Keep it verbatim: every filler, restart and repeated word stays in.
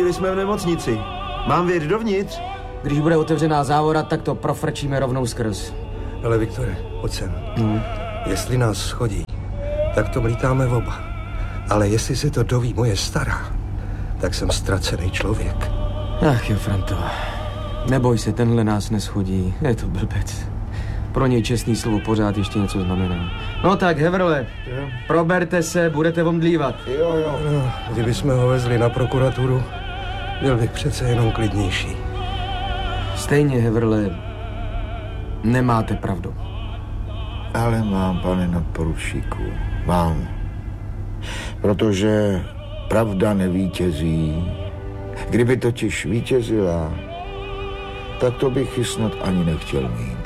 Viktorovi jsme v nemocnici. Mám věř dovnitř? Když bude otevřená závora, tak to profrčíme rovnou skrz. Ale Viktore, pojď sem. No. Jestli nás schodí, tak to mlítáme oba. Ale jestli se to doví moje stará, tak jsem ztracený člověk. Ach jo, Franto. Neboj se, tenhle nás neschodí. Je to blbec. Pro něj čestný slovo pořád ještě něco znamená. No tak, Heverle, proberte se, budete omdlívat. Jo, jo. No, kdybychom ho vezli na prokuraturu, byl bych přece jenom klidnější. Stejně, Heverle, nemáte pravdu. Ale mám, pane nadporučíku, mám. Protože pravda nevítězí. Kdyby totiž vítězila, tak to bych ji snad ani nechtěl mít.